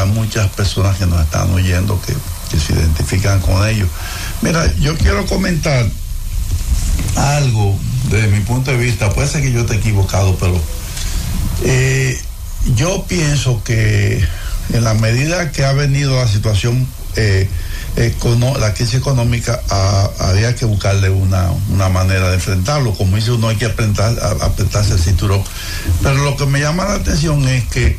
para muchas personas que nos están oyendo que se identifican con ellos. Mira, yo quiero comentar algo desde mi punto de vista. Puede ser que yo esté equivocado, pero yo pienso que en la medida que ha venido la situación, la crisis económica, había que buscarle una manera de enfrentarlo. Como dice uno, hay que apretarse el cinturón. Pero lo que me llama la atención es que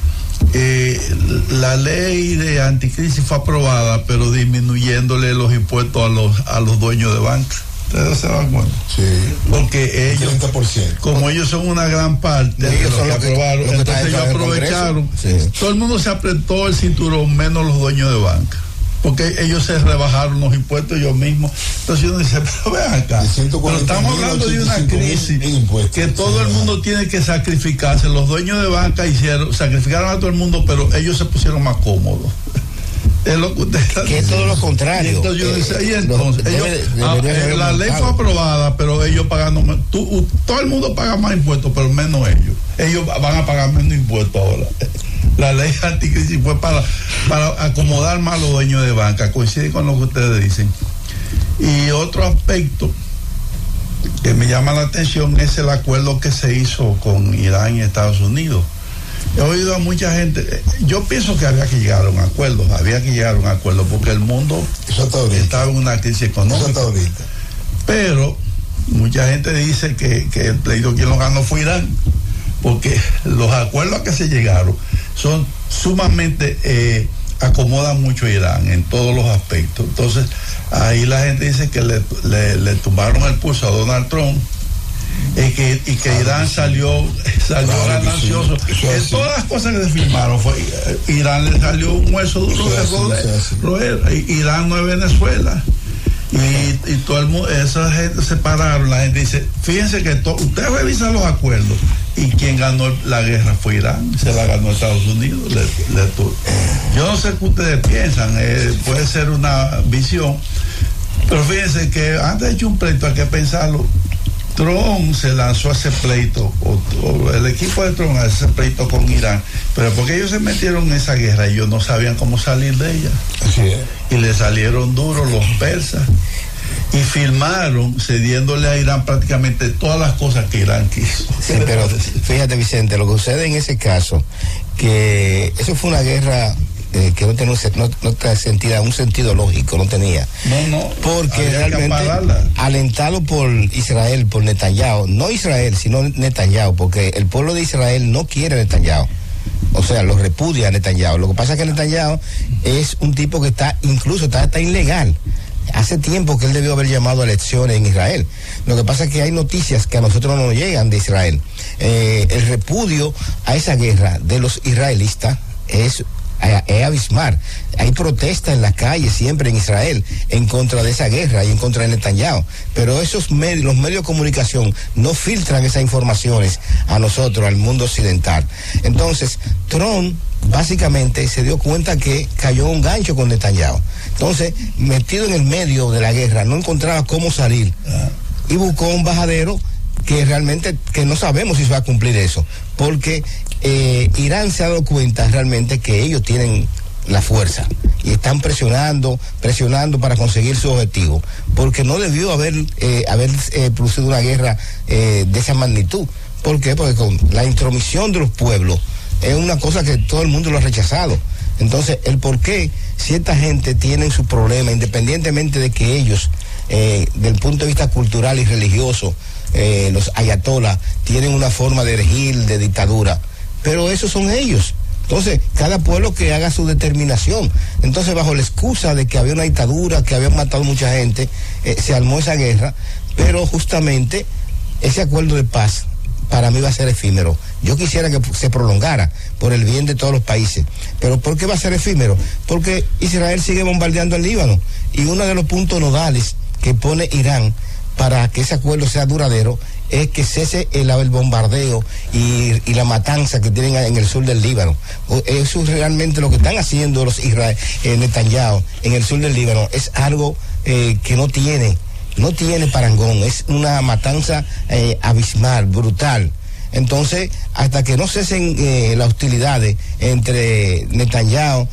la ley de anticrisis fue aprobada, pero disminuyéndole los impuestos a los dueños de banca. ¿Ustedes se dan cuenta? Sí. Porque ellos, 30%. como ellos son una gran parte de los que aprobaron, entonces ellos aprovecharon. Sí. Todo el mundo se apretó el cinturón, menos los dueños de banca, porque ellos se rebajaron los impuestos ellos mismos. Entonces uno dice, pero vean acá, pero estamos hablando de una crisis que todo el mundo tiene que sacrificarse. Los dueños de banca sacrificaron a todo el mundo, pero ellos se pusieron más cómodos. Es lo que usted está diciendo. Que es todo lo contrario. Y entonces yo decía, la ley fue aprobada, pero ellos pagando más. Todo el mundo paga más impuestos, pero menos ellos. Ellos van a pagar menos impuestos ahora. La ley anticrisis fue para acomodar más a los dueños de banca. Coincide con lo que ustedes dicen. Y otro aspecto que me llama la atención es el acuerdo que se hizo con Irán y Estados Unidos. He oído a mucha gente. Yo pienso que había que llegar a un acuerdo, porque el mundo estaba en una crisis económica. Pero mucha gente dice que el pleito quien lo ganó fue Irán, porque los acuerdos a que se llegaron son sumamente acomodan mucho a Irán en todos los aspectos. Entonces ahí la gente dice que le tumbaron el pulso a Donald Trump, y que Irán salió ganancioso. En todas las cosas que se firmaron, Irán le salió un hueso duro de roer. Irán no es Venezuela. Y todo el mundo, esa gente se pararon. La gente dice, fíjense que ustedes revisan los acuerdos, y quien ganó la guerra fue Irán, se la ganó Estados Unidos. Yo no sé qué ustedes piensan, puede ser una visión, pero fíjense que antes de hecho un pleito hay que pensarlo. Trump se lanzó a ese pleito, o el equipo de Trump a ese pleito con Irán, pero porque ellos se metieron en esa guerra, ellos no sabían cómo salir de ella. Así es. Y le salieron duros los persas, y firmaron cediéndole a Irán prácticamente todas las cosas que Irán quiso. Sí, pero fíjate, Vicente, lo que sucede en ese caso, que eso fue una guerra que no tenía un sentido lógico, no tenía. No. Porque realmente, alentado por Israel, por Netanyahu, no Israel, sino Netanyahu, porque el pueblo de Israel no quiere a Netanyahu. O sea, lo repudia a Netanyahu. Lo que pasa es que Netanyahu es un tipo que está ilegal. Hace tiempo que él debió haber llamado a elecciones en Israel. Lo que pasa es que hay noticias que a nosotros no nos llegan de Israel. El repudio a esa guerra de los israelitas es abismal. Hay protestas en las calles siempre en Israel en contra de esa guerra y en contra de Netanyahu, pero los medios de comunicación no filtran esas informaciones a nosotros, al mundo occidental. Entonces Trump básicamente se dio cuenta que cayó un gancho con Netanyahu. Entonces, metido en el medio de la guerra, no encontraba cómo salir y buscó un bajadero que realmente que no sabemos si se va a cumplir eso, porque Irán se ha dado cuenta realmente que ellos tienen la fuerza y están presionando para conseguir su objetivo, porque no debió haber producido una guerra de esa magnitud. ¿Por qué? Porque con la intromisión de los pueblos es una cosa que todo el mundo lo ha rechazado. Entonces, el por qué cierta gente tiene su problema, independientemente de que ellos, del punto de vista cultural y religioso, los ayatolás tienen una forma de regir, de dictadura, pero esos son ellos. Entonces, cada pueblo que haga su determinación. Entonces, bajo la excusa de que había una dictadura, que habían matado mucha gente, se armó esa guerra, pero justamente ese acuerdo de paz para mí va a ser efímero. Yo quisiera que se prolongara por el bien de todos los países. ¿Pero por qué va a ser efímero? Porque Israel sigue bombardeando el Líbano, y uno de los puntos nodales que pone Irán para que ese acuerdo sea duradero es que cese el bombardeo y la matanza que tienen en el sur del Líbano. Eso es realmente lo que están haciendo los Netanyahu en el sur del Líbano. Es algo que no tiene parangón, es una matanza abismal, brutal. Entonces, hasta que no cesen las hostilidades entre Netanyahu